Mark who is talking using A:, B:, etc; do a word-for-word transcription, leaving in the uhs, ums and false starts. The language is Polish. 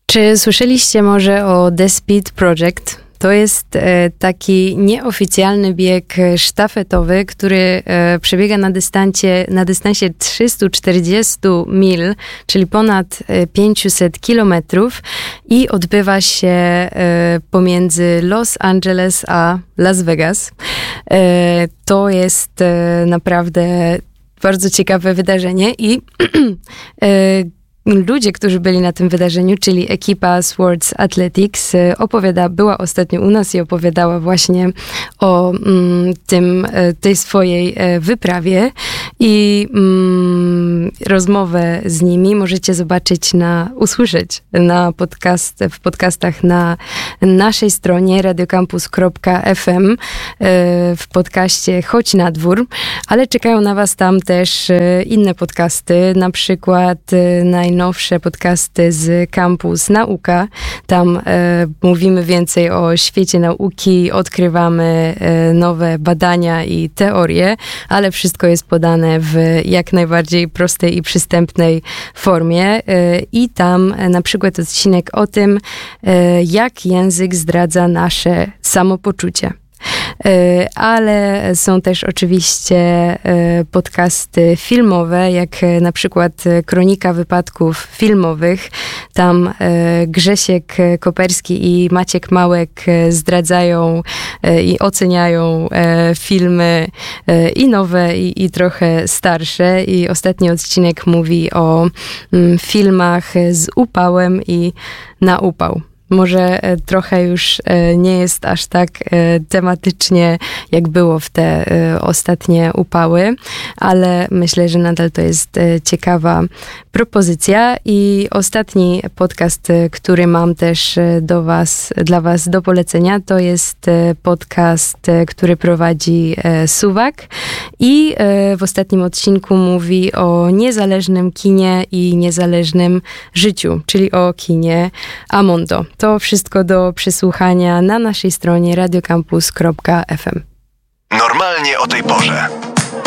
A: Czy słyszeliście może o The Speed Project? To jest e, taki nieoficjalny bieg sztafetowy, który e, przebiega na dystansie, na dystansie trzysta czterdzieści mil, czyli ponad e, pięćset kilometrów i odbywa się e, pomiędzy Los Angeles a Las Vegas. E, to jest e, naprawdę bardzo ciekawe wydarzenie i e, ludzie, którzy byli na tym wydarzeniu, czyli ekipa Swords Athletics, opowiada, była ostatnio u nas i opowiadała właśnie o mm, tym, tej swojej wyprawie i mm, rozmowę z nimi możecie zobaczyć na, usłyszeć na podcast, w podcastach na naszej stronie radiocampus kropka ef em w podcaście Chodź na dwór, ale czekają na was tam też inne podcasty, na przykład najnowsze Najnowsze podcasty z Campus Nauka. Tam e, mówimy więcej o świecie nauki, odkrywamy e, nowe badania i teorie, ale wszystko jest podane w jak najbardziej prostej i przystępnej formie. E, I tam e, na przykład odcinek o tym, e, jak język zdradza nasze samopoczucie. Ale są też oczywiście podcasty filmowe, jak na przykład Kronika Wypadków Filmowych. Tam Grzesiek Koperski i Maciek Małek zdradzają i oceniają filmy i nowe, i, i trochę starsze. I ostatni odcinek mówi o filmach z upałem i na upał. Może trochę już nie jest aż tak tematycznie, jak było w te ostatnie upały, ale myślę, że nadal to jest ciekawa propozycja. I ostatni podcast, który mam też do was, dla was do polecenia, to jest podcast, który prowadzi Suwak i w ostatnim odcinku mówi o niezależnym kinie i niezależnym życiu, czyli o kinie Amondo. To wszystko do przesłuchania na naszej stronie radiocampus kropka ef em.
B: Normalnie o tej porze.